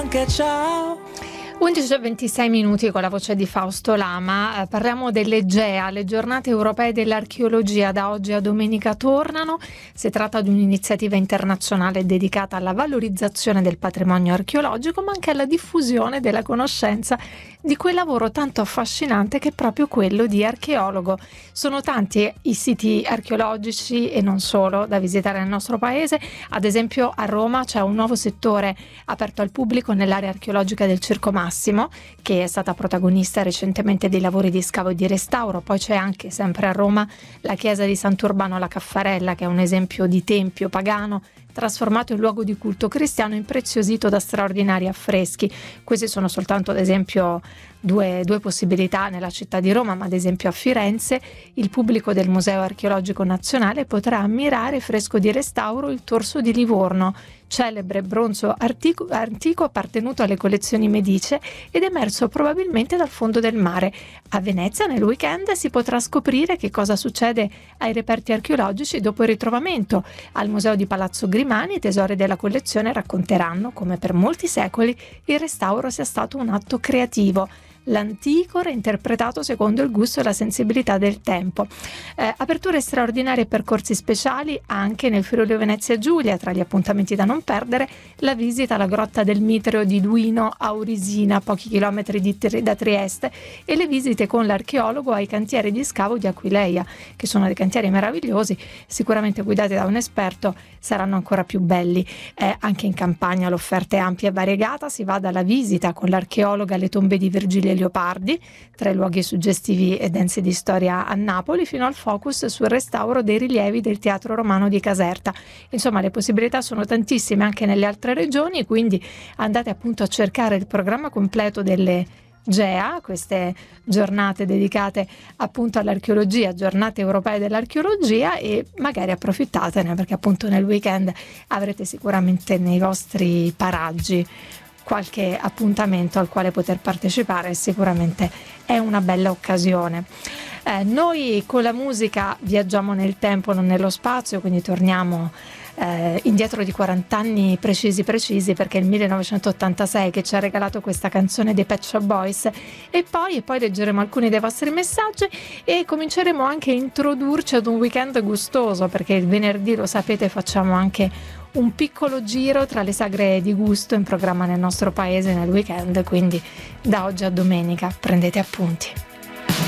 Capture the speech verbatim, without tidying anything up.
anche ciao. undici e ventisei minuti con la voce di Fausto Lama. Eh, parliamo delle GEA, le giornate europee dell'archeologia. Da oggi a domenica tornano. Si tratta di un'iniziativa internazionale dedicata alla valorizzazione del patrimonio archeologico, ma anche alla diffusione della conoscenza di quel lavoro tanto affascinante che è proprio quello di archeologo. Sono tanti i siti archeologici e non solo da visitare nel nostro paese. Ad esempio a Roma c'è un nuovo settore aperto al pubblico nell'area archeologica del Circo Massimo, che è stata protagonista recentemente dei lavori di scavo e di restauro. Poi c'è anche, sempre a Roma, la chiesa di Sant'Urbano alla Caffarella, che è un esempio di tempio pagano trasformato in luogo di culto cristiano, impreziosito da straordinari affreschi. Questi sono soltanto, ad esempio, due, due possibilità nella città di Roma, ma ad esempio a Firenze il pubblico del Museo Archeologico Nazionale potrà ammirare fresco di restauro il Torso di Livorno, celebre bronzo artico, antico appartenuto alle collezioni Medice ed emerso probabilmente dal fondo del mare. A Venezia nel weekend si potrà scoprire che cosa succede ai reperti archeologici dopo il ritrovamento. Al Museo di Palazzo Grimani i tesori della collezione racconteranno come per molti secoli il restauro sia stato un atto creativo, l'antico reinterpretato secondo il gusto e la sensibilità del tempo. Eh, aperture straordinarie e percorsi speciali anche nel Friuli Venezia Giulia. Tra gli appuntamenti da non perdere la visita alla grotta del Mitreo di Duino Aurisina, a pochi chilometri di, da Trieste, e le visite con l'archeologo ai cantieri di scavo di Aquileia, che sono dei cantieri meravigliosi, sicuramente guidati da un esperto, saranno ancora più belli. Eh, anche in Campania l'offerta è ampia e variegata. Si va dalla visita con l'archeologa alle tombe di Virgilio Leopardi, tra i luoghi suggestivi e densi di storia a Napoli, fino al focus sul restauro dei rilievi del Teatro Romano di Caserta. Insomma, le possibilità sono tantissime anche nelle altre regioni, quindi andate appunto a cercare il programma completo delle GEA, queste giornate dedicate appunto all'archeologia, giornate europee dell'archeologia, e magari approfittatene, perché appunto nel weekend avrete sicuramente nei vostri paraggi qualche appuntamento al quale poter partecipare. Sicuramente è una bella occasione. Eh, noi con la musica viaggiamo nel tempo, non nello spazio, quindi torniamo eh, indietro di quaranta anni precisi precisi, perché è il millenovecentottantasei che ci ha regalato questa canzone dei Pet Shop Boys, e poi, e poi leggeremo alcuni dei vostri messaggi e cominceremo anche a introdurci ad un weekend gustoso, perché il venerdì, lo sapete, facciamo anche un piccolo giro tra le sagre di gusto in programma nel nostro paese nel weekend, quindi da oggi a domenica prendete appunti.